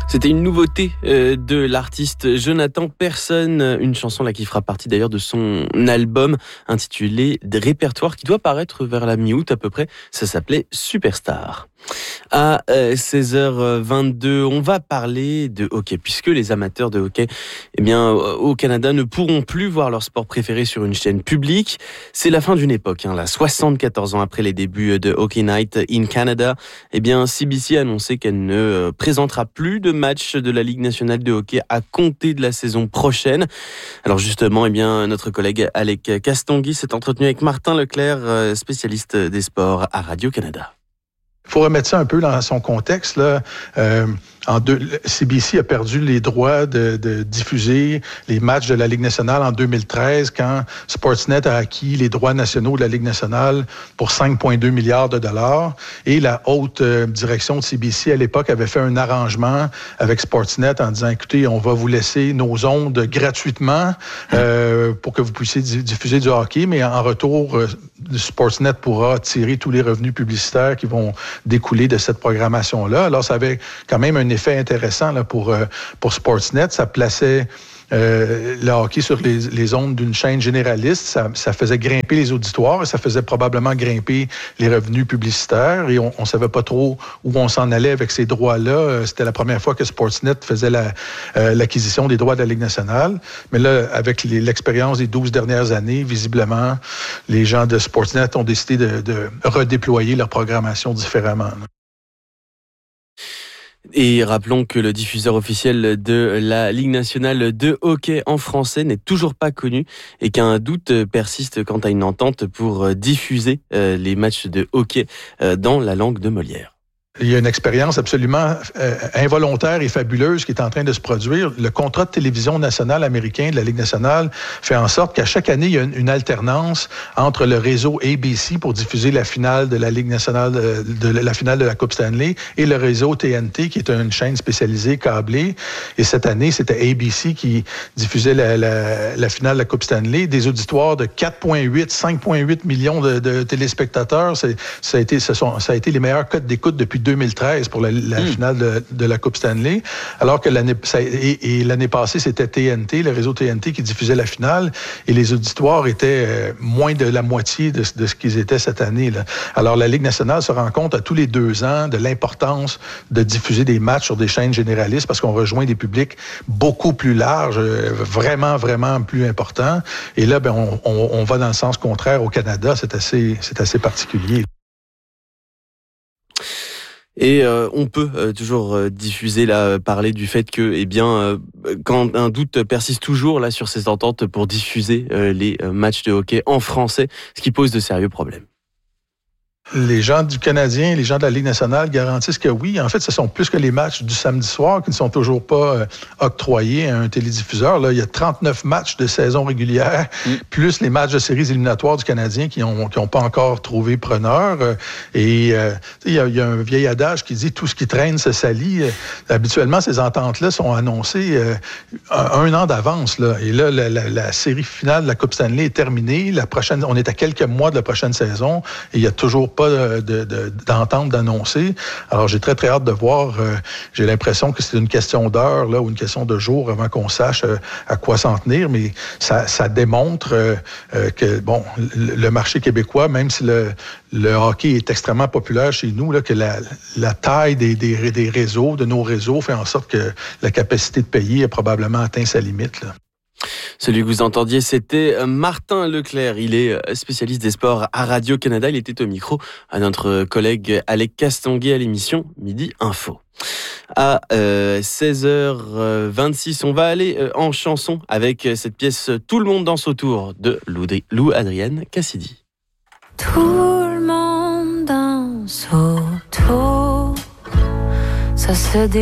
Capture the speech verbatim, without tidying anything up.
C'était une nouveauté euh, de l'artiste Jonathan Persson, une chanson là qui fera partie d'ailleurs de son album intitulé Répertoire qui doit paraître vers la mi-août à peu près. Ça s'appelait Superstar. À seize heures vingt-deux, on va parler de hockey puisque les amateurs de hockey, eh bien, au Canada ne pourront plus voir leur sport préféré sur une chaîne publique. C'est la fin d'une époque, hein, là, soixante-quatorze ans après les débuts de Hockey Night in Canada. Eh bien, C B C a annoncé qu'elle ne présentera plus de matchs de la Ligue nationale de hockey à compter de la saison prochaine. Alors justement, eh bien, notre collègue Alec Castonguay s'est entretenu avec Martin Leclerc, spécialiste des sports à Radio-Canada. Il faut remettre ça un peu dans son contexte, là. Euh, en deux, C B C a perdu les droits de, de diffuser les matchs de la Ligue nationale en deux mille treize quand Sportsnet a acquis les droits nationaux de la Ligue nationale pour cinq virgule deux milliards de dollars. Et la haute euh, direction de C B C à l'époque avait fait un arrangement avec Sportsnet en disant, écoutez, on va vous laisser nos ondes gratuitement euh, pour que vous puissiez diffuser du hockey, mais en retour, euh, Sportsnet pourra tirer tous les revenus publicitaires qui vont découler de cette programmation-là. Alors, ça avait quand même un effet intéressant là, pour, euh, pour Sportsnet. Ça plaçait euh, le hockey sur les, les ondes d'une chaîne généraliste. Ça, ça faisait grimper les auditoires et ça faisait probablement grimper les revenus publicitaires. Et on ne savait pas trop où on s'en allait avec ces droits-là. C'était la première fois que Sportsnet faisait la, euh, l'acquisition des droits de la Ligue nationale. Mais là, avec les, l'expérience des douze dernières années, visiblement, les gens de Sportsnet ont décidé de, de redéployer leur programmation différemment. Là. Et rappelons que le diffuseur officiel de la Ligue nationale de hockey en français n'est toujours pas connu et qu'un doute persiste quant à une entente pour diffuser les matchs de hockey dans la langue de Molière. Il y a une expérience absolument euh, involontaire et fabuleuse qui est en train de se produire. Le contrat de télévision nationale américain de la Ligue nationale fait en sorte qu'à chaque année, il y a une, une alternance entre le réseau A B C pour diffuser la finale de la Ligue nationale, de, de la finale de la Coupe Stanley, et le réseau T N T, qui est une chaîne spécialisée câblée. Et cette année, c'était A B C qui diffusait la, la, la finale de la Coupe Stanley. Des auditoires de quatre virgule huit, cinq virgule huit millions de, de téléspectateurs. C'est, ça, a été, ce sont, ça a été les meilleurs codes d'écoute depuis deux mille treize pour la, la mmh. finale de, de la Coupe Stanley, alors que l'année, ça, et, et l'année passée, c'était T N T, le réseau T N T qui diffusait la finale, et les auditoires étaient euh, moins de la moitié de, de ce qu'ils étaient cette année. Là. Alors, la Ligue nationale se rend compte à tous les deux ans de l'importance de diffuser des matchs sur des chaînes généralistes parce qu'on rejoint des publics beaucoup plus larges, euh, vraiment, vraiment plus importants. Et là, ben, on, on, on va dans le sens contraire au Canada. C'est assez, c'est assez particulier. Et euh, on peut euh, toujours euh, diffuser là, parler du fait que, eh bien, euh, quand un doute persiste toujours là sur ces ententes pour diffuser euh, les euh, matchs de hockey en français, ce qui pose de sérieux problèmes. Les gens du Canadien, les gens de la Ligue nationale garantissent que oui. En fait, ce sont plus que les matchs du samedi soir qui ne sont toujours pas euh, octroyés à un télédiffuseur. Là, il y a trente-neuf matchs de saison régulière, mmh. plus les matchs de séries éliminatoires du Canadien qui n'ont qui ont pas encore trouvé preneur. Et euh, il, y a, il y a un vieil adage qui dit « tout ce qui traîne se salit ». Habituellement, ces ententes-là sont annoncées euh, un, un an d'avance. Là. Et là, la, la, la série finale de la Coupe Stanley est terminée. La prochaine, on est à quelques mois de la prochaine saison et il y a toujours pas de, de, de, d'entente d'annoncer. Alors, j'ai très, très hâte de voir. Euh, j'ai l'impression que c'est une question d'heure là, ou une question de jour avant qu'on sache euh, à quoi s'en tenir, mais ça, ça démontre euh, euh, que, bon, le, le marché québécois, même si le, le hockey est extrêmement populaire chez nous, là, que la, la taille des, des, des réseaux, de nos réseaux, fait en sorte que la capacité de payer a probablement atteint sa limite, là. Celui que vous entendiez, c'était Martin Leclerc. Il est spécialiste des sports à Radio-Canada. Il était au micro à notre collègue Alec Castonguay à l'émission Midi Info. À euh, seize heures vingt-six, on va aller euh, en chanson avec cette pièce « Tout le monde danse autour » de Lou Adrienne Cassidy. Tout le monde danse autour, ça se dé-